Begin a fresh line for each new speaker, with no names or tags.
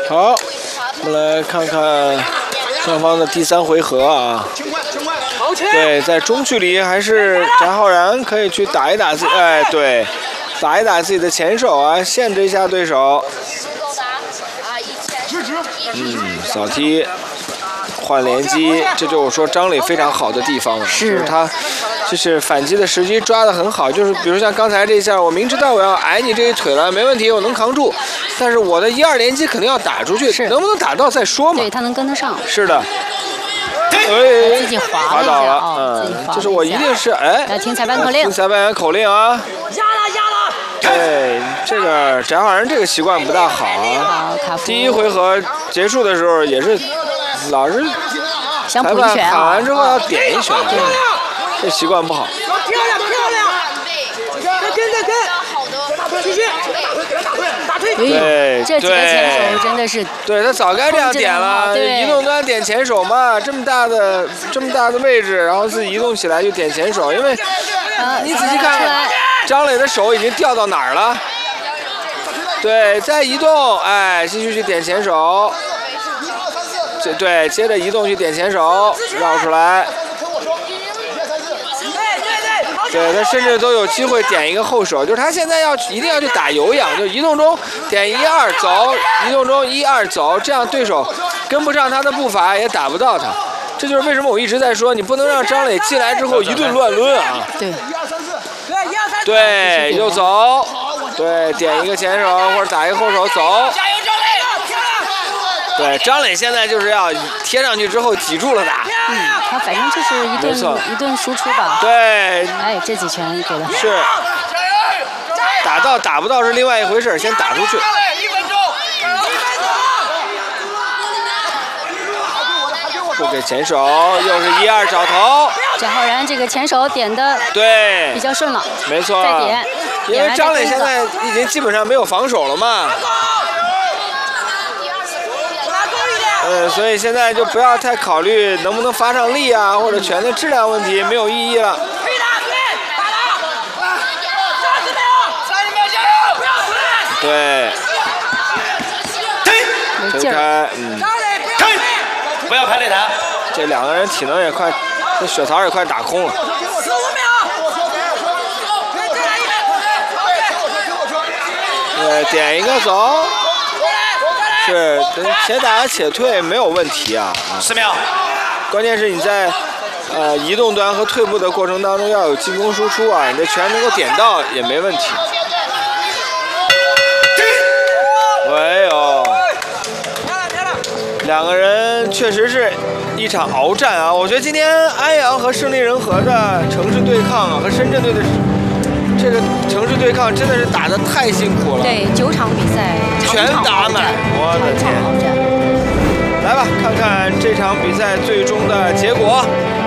好，我们来看看双方的第3回合啊。对，在中距离还是翟浩然可以去打一打自己，哎，对，打一打自己的前手啊，限制一下对手。扫踢。换连击，这就是我说张磊非常好的地方了，就是他就是反击的时机抓得很好，就是比如像刚才这一下，我明知道我要挨你这一腿了，没问题，我能扛住，但是我的1、2连击肯定要打出去，能不能打到再说嘛。
对他能跟得上。
是的。
自己滑
倒了，就是我一定是
要听裁判口令。
听裁判员口令啊。压了。对，这个翟浩然这个习惯不大好啊。第1回合结束的时候也是。老是裁判喊完之后要点一拳，这习惯不好。
漂亮！跟，继续，打腿。
对，
这几个前手真的是。
对他早该这样点了，移动端点前手嘛，这么大的位置，然后自己移动起来就点前手，因为你仔细看，张磊的手已经掉到哪儿了？对，再移动，哎，继续去点前手。对，接着移动去点前手，绕出来。对，他甚至都有机会点一个后手，就是他现在一定要去打有氧，就移动中点1、2走，移动中1、2走，这样对手跟不上他的步伐也打不到他。这就是为什么我一直在说，你不能让张磊进来之后一顿乱抡啊。对，右走，对，点一个前手或者打一个后手走。对，张磊现在就是要贴上去之后挤住了打。
他反正就是一顿输出吧。
对。
哎，这几拳给的
是。打到打不到是另外一回事，先打出去。不给前手，又是1、2找头。
翟浩然这个前手点的
对
比较顺了。
没错。
再点。
因为张磊现在已经基本上没有防守了嘛。所以现在就不要太考虑能不能发上力啊，或者拳的质量问题，没有意义了。对。推开，
不要拍擂台。
这2个人体能也快，这血槽也快打空了。对，点一个走。是，且打且退没有问题啊。
10秒。
关键是你在移动端和退步的过程当中要有进攻输出啊，你的拳能够点到也没问题。哎呦，2个人确实是一场鏖战啊！我觉得今天安阳和胜利人和的城市对抗啊，和深圳队的这个城市对抗真的是打得太辛苦了。
对，9场比赛
全打满，我的天！来吧，看看这场比赛最终的结果。